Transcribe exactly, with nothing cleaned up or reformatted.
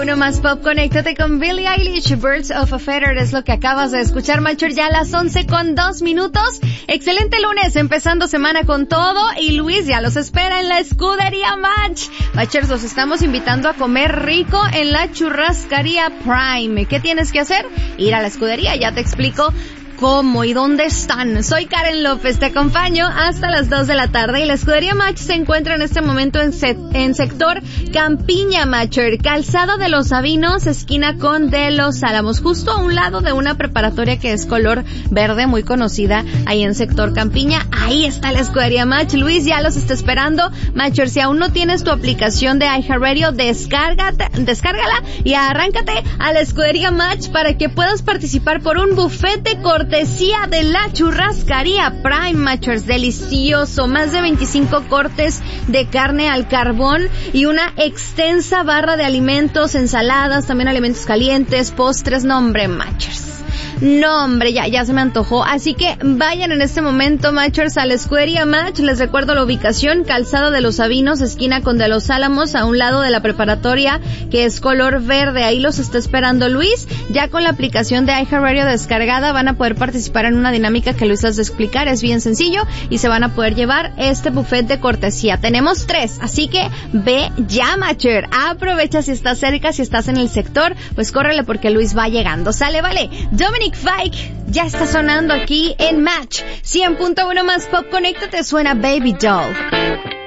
Uno más pop, conéctate con Billie Eilish, Birds of a Feather es lo que acabas de escuchar, Matcher, ya a las once con dos minutos. Excelente lunes, empezando semana con todo, y Luis ya los espera en la escudería Match. Matchers, los estamos invitando a comer rico en la churrascaría Prime. ¿Qué tienes que hacer? Ir a la escudería, ya te explico cómo y dónde están. Soy Karen López, te acompaño hasta las dos de la tarde y la escudería Match se encuentra en este momento en, se- en sector Campiña, Matcher, calzada de los Sabinos, esquina con de los Álamos, justo a un lado de una preparatoria que es color verde, muy conocida ahí en sector Campiña. Ahí está la escudería Match. Luis ya los está esperando. Matcher, si aún no tienes tu aplicación de iHeartRadio, descárgate, descárgala y arráncate a la escudería Match para que puedas participar por un buffet de corte cortesía de la churrascaría Prime, Matchers, delicioso, más de veinticinco cortes de carne al carbón y una extensa barra de alimentos, ensaladas, también alimentos calientes, postres, no hombre, Matchers. No, hombre, ya, ya se me antojó. Así que vayan en este momento, Matchers, a la escudería Match. Les recuerdo la ubicación, calzada de los Sabinos, esquina con de los Álamos, a un lado de la preparatoria, que es color verde. Ahí los está esperando Luis. Ya con la aplicación de iHeartRadio descargada van a poder participar en una dinámica que Luis les va a explicar. Es bien sencillo y se van a poder llevar este buffet de cortesía. Tenemos tres, así que ve ya, Matcher. Aprovecha si estás cerca, si estás en el sector, pues córrele porque Luis va llegando. Sale, vale. Dominic Fike ya está sonando aquí en Match. cien punto uno más pop, conéctate, suena Baby Doll.